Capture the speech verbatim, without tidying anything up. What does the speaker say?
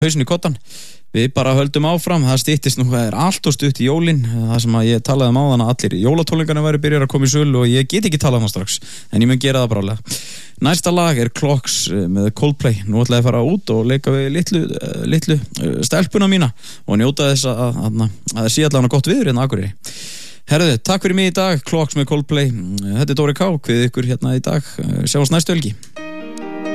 hausinn í kottan. Við bara höldum áfram, það styttist nú, það er allt og stutt í jólin, það sem að ég talaði um áðan að allir jólatónleikarnir væri byrjar að koma í sölu og ég get ekki talað um það strax, en ég mun gera það brálega. Næsta lag er Clocks með Coldplay. Nú ætla ég að fara út og leika við litlu, litlu stelpuna mína og njóta þess að, að, að, að það sé allavega gott viður hérna á Akureyri. Herðu, takk fyrir mig í dag, Clocks með Coldplay. Þetta er Dóri K, við ykkur hérna í dag. Sjáumst næstu helgi.